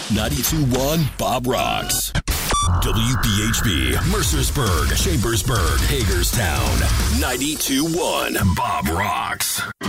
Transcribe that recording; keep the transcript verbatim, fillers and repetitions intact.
ninety-two point one Bob Rocks. W P H B, Mercersburg, Chambersburg, Hagerstown. ninety-two point one Bob Rocks.